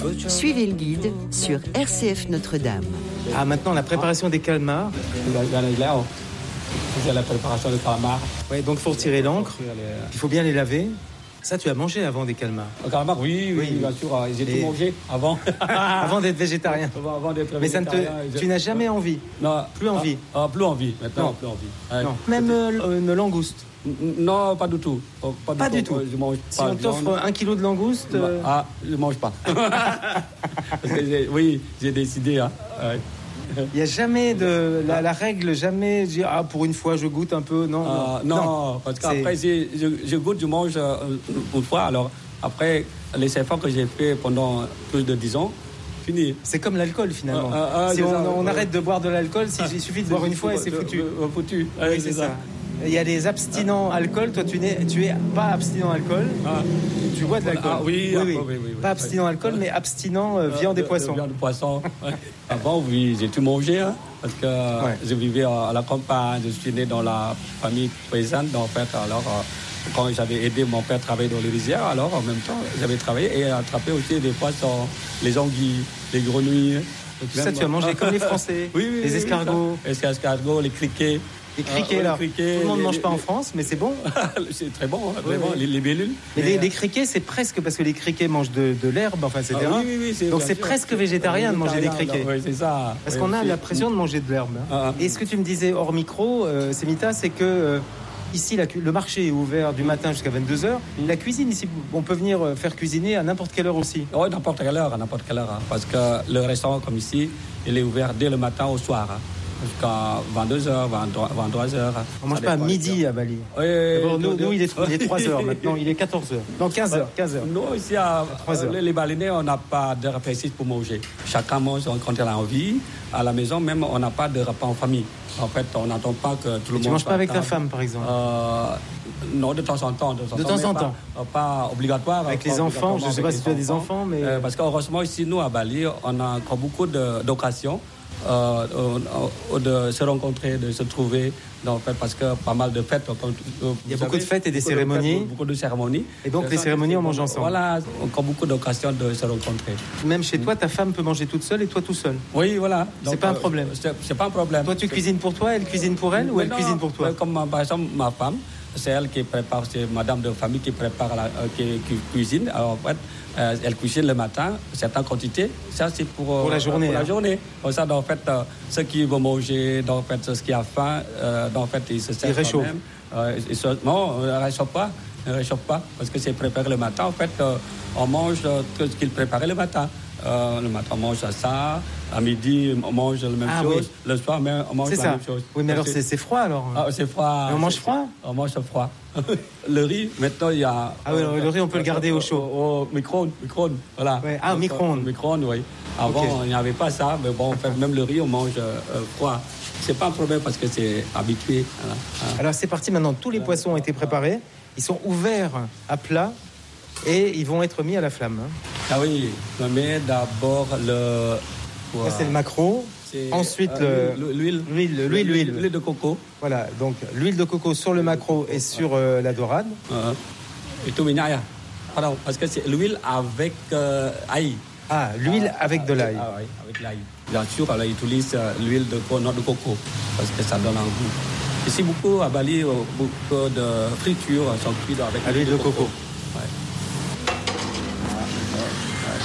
Suivez le guide sur RCF Notre-Dame. Ah, maintenant la préparation des calmars. C'est la préparation des calmars. Ouais, donc il faut retirer l'encre, il faut bien les laver. Ça, tu as mangé avant des calmars? Le calmar, oui, bien sûr. J'ai tout mangé avant. Avant d'être végétarien. Avant d'être Mais végétarien. tu n'as jamais envie? Non. Plus envie? Plus envie. Maintenant, Non. plus envie. Ouais. Non. Même une langouste? Non, pas du tout. Pas du tout. Je mange Si pas on de viande. t'offre 1 kilo de langouste... je mange pas. Parce que j'ai décidé. Hein. Ouais. Il n'y a jamais la règle, jamais dire pour une fois je goûte un peu, non. Parce qu'après je goûte, je mange une fois. Alors après les efforts que j'ai fait pendant plus de 10 ans, fini. C'est comme l'alcool finalement. Si on arrête de boire de l'alcool, il suffit de boire une fois et c'est foutu. Foutu. Oui, c'est ça. Il y a des abstinents alcool. Toi, tu es pas abstinent alcool. Tu bois de l'alcool. Oui. Pas abstinent alcool, mais abstinent viande et poisson. Viande et poisson. Avant, oui, j'ai tout mangé. Hein, parce que je vivais à la campagne. Je suis né dans la famille paysanne. En fait, alors, quand j'avais aidé mon père à travailler dans les rizières, alors en même temps, j'avais travaillé et attrapé aussi des poissons, les anguilles, les grenouilles. Tout ça, tu as mangé comme les Français. Les escargots. Les escargots, les criquets. Les criquets, là. Tout le monde ne mange pas en France, mais c'est bon. C'est très bon, vraiment. Les bellules. Mais les criquets, c'est presque parce que les criquets mangent de l'herbe, enfin, etc. Donc c'est presque végétarien de manger des criquets. Oui, c'est ça. Parce qu'on a l'impression de manger de l'herbe. Et ce que tu me disais hors micro, Semita, c'est que ici, le marché est ouvert du matin jusqu'à 22h. La cuisine ici, on peut venir faire cuisiner à n'importe quelle heure aussi. Oui, n'importe quelle heure. Hein, parce que le restaurant comme ici, il est ouvert dès le matin au soir. Hein. Jusqu'à 22h, 23h. On ne mange pas à midi à Bali. Nous, il est 3h maintenant, il est 14h. Non, 15h. Nous, ici, à les Balinais, on n'a pas de repas précis pour manger. Chacun mange quand il a envie. À la maison, même, on n'a pas de repas en famille. En fait, on n'attend pas que tout le monde... Tu ne manges pas avec ta femme, par exemple? Non, de temps en temps. De temps en temps. Pas obligatoire. Avec les enfants, je ne sais pas si tu as des enfants, mais... Parce qu'heureusement, ici, nous, à Bali, on a encore beaucoup d'occasions de se rencontrer, de se trouver, en fait, parce que pas mal de fêtes. Il y a beaucoup de fêtes et des cérémonies. Beaucoup de cérémonies. Et donc les cérémonies, on mange ensemble. Voilà, encore beaucoup d'occasions de se rencontrer. Même chez toi, ta femme peut manger toute seule et toi tout seul. Oui, voilà. C'est pas un problème. C'est pas un problème. Toi, tu cuisines pour toi, elle cuisine pour elle, ou elle cuisine pour toi? Comme par exemple ma femme, c'est elle qui prépare, c'est madame de famille qui prépare, qui cuisine. Alors, en fait, elle cuisine le matin, certaines quantités. Ça, c'est pour la journée. Pour la journée. Pour ça, en fait, ceux qui vont manger, en fait, ceux qui ont faim, en fait, ils se servent quand même. Non, on ne réchauffe pas. Parce que c'est préparé le matin. En fait, on mange tout ce qu'ils préparaient le matin. Le matin, on mange ça. À midi, on mange la même chose. Oui. Le soir, on mange la même chose. Oui, mais alors c'est froid alors. C'est froid. Et on mange froid? On mange froid. Le riz, maintenant, il y a... Ah oui, le riz, on peut le garder au chaud. Au micro-ondes, voilà. Ouais. Ah, au micro-ondes. Micro-ondes, oui. Avant, il n'y avait pas ça, mais bon, en fait, même le riz, on mange froid. C'est pas un problème parce que c'est habitué. Voilà. Alors, c'est parti maintenant. Tous les poissons ont été préparés. Ils sont ouverts à plat et ils vont être mis à la flamme. Ah oui, on met d'abord le... Ça, c'est le maquereau. Ensuite, l'huile de coco. Voilà, donc l'huile de coco sur le maquereau et sur la dorade. Et tout minaya. Pardon, parce que c'est l'huile avec ail. Ah, l'huile avec de l'ail. Ah oui, avec l'ail. Bien sûr, on utilise l'huile de coco parce que ça donne un goût. Ici, beaucoup à Bali, beaucoup de fritures sont cuites avec l'huile de coco.